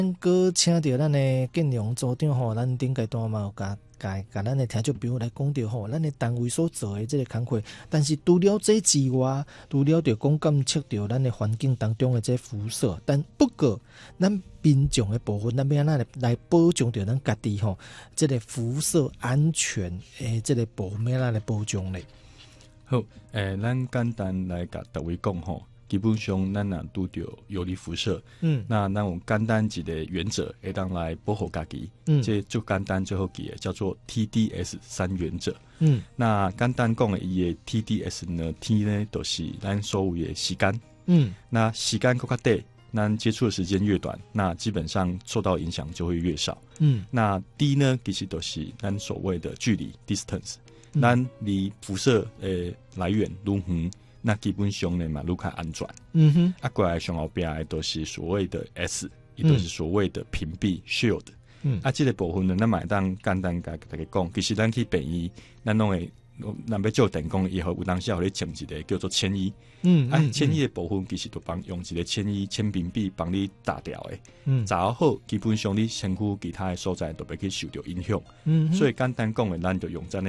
哥请到咱的建良组长吼，咱顶阶段嘛有甲咱的听众朋友来讲到吼，咱的单位所做的这个工作，但是除了这之外，除了着讲监测到咱的环境当中的这辐射，但不过咱民众的部分，咱要安怎来保障着咱家己吼，这个辐射安全的这个部分要安怎来保障咧？ 好，咱简单来甲各位讲吼。基本上，咱若拄到游离辐射，那咱有简单一个原则，会当来保护家己。这最简单最好记的叫做 TDS 3原则。那简单讲的伊的 TDS 呢 ，T 呢就是咱所有的时间。那时间较短，咱接触的时间越短，那基本上受到影响就会越少。那 D 呢，其实都是咱所谓的距离 distance，咱离辐射来源愈远。那基本上呢嘛，愈较安全。过来上后边的都是所谓的 S， 也都是所谓的屏蔽 shield。这个部分呢，咱嘛当简单甲大家讲，其实咱去病院，咱拢会，咱要做电工以后，有当时互你穿一个叫做铅衣。铅衣的部分其实就帮用一个铅衣铅屏蔽帮你打掉的。查好，基本上你身躯其他的所在都袂去受到影响。所以简单讲的，咱就用咱的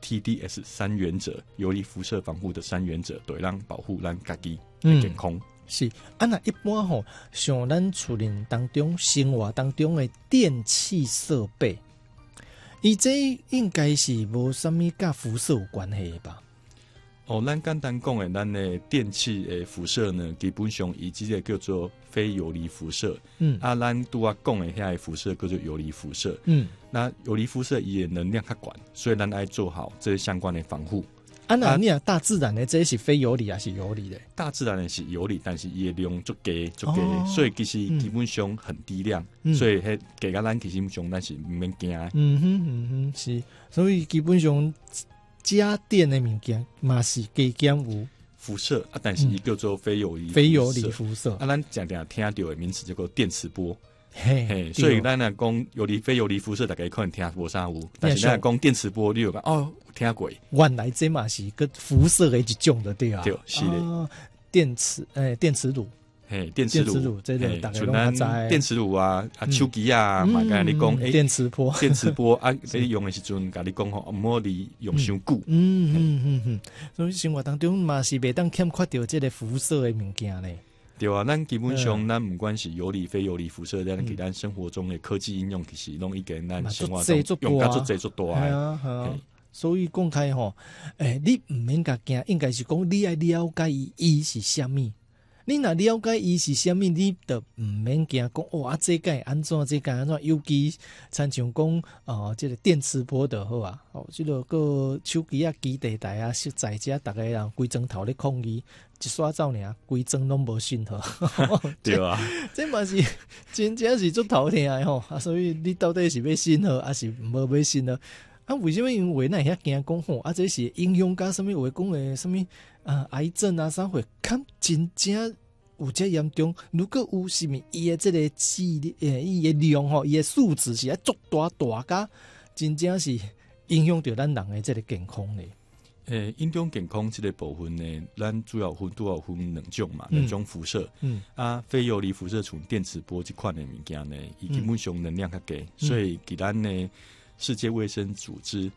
TDS 3原则，游离辐射防护的3原则，对咱保护咱家己的健康。 是那一般吼，像咱厝里当中、生活当中的电器设备，伊这应该是无啥物甲辐射有关系的吧？ 咱简单讲的，咱的电器的辐射呢，基本上以这个叫做非游离辐射。咱拄啊讲的遐辐射叫做游离辐射。那游离辐射伊的能量较悬，所以咱爱做好这些相关的防护。 那你大自然的这是非游离还是游离的？ 大自然的是游离，但是伊的量足低，所以其实基本上很低量，所以迄给个咱基本上咱是唔免惊。 是，所以基本上家电的物件嘛是加减有辐射但是伊叫做非游离辐射。 咱常常听到的名词叫做电磁波。 所以咱若讲非游离辐射，大家可能听无啥有，但是咱讲电磁波，你有讲有听过？ 原来这嘛是个辐射的一种的对啊。 对，是的。 电磁炉。 电磁炉， 这个大家拢知。 电磁炉手机嘛，甲你讲电磁波你用的时阵，甲你讲吼，唔好你用伤久。 所以生活当中嘛是袂当欠缺到这个辐射的物件咧。 对啊，咱基本上咱不管是游离非游离辐射，咱给咱生活中的科技应用，其实拢已经咱生活中用甲做多啊。 所以讲开吼，你唔免甲惊，应该是讲你爱了解伊是啥物。你若了解伊是啥物，你就唔免惊讲这个安怎，这个安怎，尤其参像讲这个电磁波就好啊。这个个手机基地台实在者，大家人规钟头咧抗议，一刷走尔，规钟拢无信号。 对啊， 这嘛是真正是足头疼的吼。所以你到底是要信号，还是无要信号？为什么因为那遐惊讲吼这是影响到什么话讲的什么癌症啥会看真正有这严重？如果有什么伊的这个伊的量吼，伊的数字是足大噶，真正是影响到咱人的这个健康嘞。 影响健康这个部分呢，咱主要分两种嘛，两种辐射。非游离辐射从电磁波这款的物件呢，伊基本上能量较低，所以给咱呢。世界卫生组织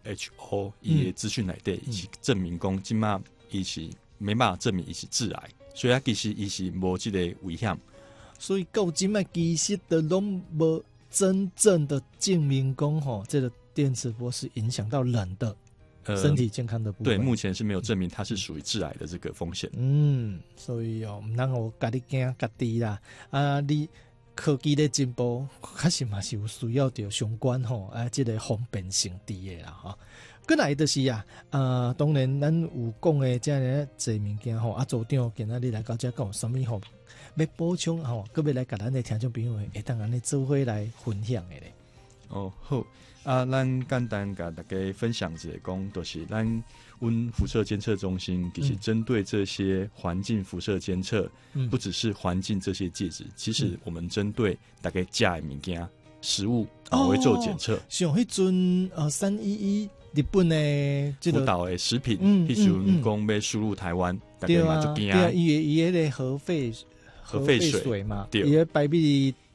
WHO 伊的资讯内底，伊是证明讲，即马伊是没办法证明伊是致癌，所以其实伊是无这个危险。 所以到即马其实都拢无真正的证明讲吼，这个电磁波是影响到人的身体健康的部分。 对，目前是没有证明它是属于致癌的这个风险。 所以唔通我家己惊家己啦，你。科技的进步，确实嘛是有需要着相关吼，这个方便性低的啦哈。过来就是当然咱有讲的这样侪物件吼，组长今仔日来到这讲什么吼，要补充吼，搁要来甲咱的听众朋友会当安尼做伙来分享的咧。 好咱简单甲大家分享一下讲，就是咱温辐射监测中心其实针对这些环境辐射监测，不只是环境这些介质，其实我们针对大概食的物件、食物会做检测。 像迄阵311日本的福岛的食品，迄阵讲要输入台湾，大家嘛就惊。 对啊，伊迄个核废水嘛，伊个排比